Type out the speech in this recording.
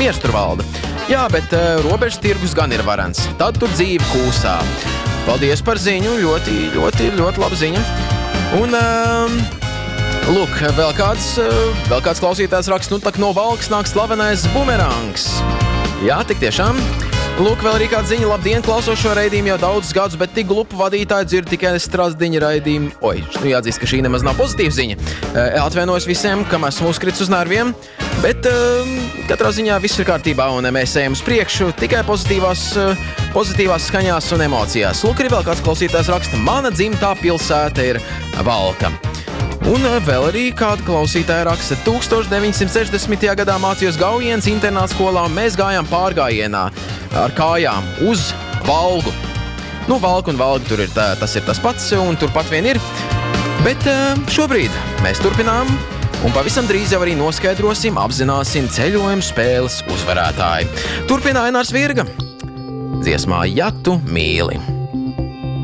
miers tur valda. Jā, bet robežas tirgus gan ir varens. Tad tur dzīve kūsā. Paldies par ziņu, ļoti laba ziņa. Un, lūk, vēl kāds klausītājs raksta, tak no Valkas nāk slavenais bumerangs. Jā, tik tiešām. Lūk, vēl arī kāda ziņa, labdien, klausošo raidījumu jau daudzus gadus, bet tik glupu vadītāju dzirdu tikai Strasdiņa raidījumu. Jāatzīst, ka šī nemaz nav pozitīva ziņa. Atvainojos visiem, kam esmu uzkrits uz nerviem, bet katrā ziņā viss ir kārtībā un mēs ejam uz priekšu tikai pozitīvās skaņās un emocijās. Lūk, arī vēl kāds klausītājs raksta, mana dzimtā pilsēta ir Valka. Un vēl arī kāda klausītāja raksta, 1960. gadā mācījos Gaujienas internātskolā un mēs gājām pārgājienā ar kājām uz Valgu. Nu, Valka un Valga tur ir tas ir tas pats un turpat vien ir. Bet šobrīd mēs turpinām un pavisam drīz jau arī noskaidrosim, apzināsim ceļojumu spēles uzvarētāju. Turpina Ainārs Virga. Dziesmā Ja tu mīli.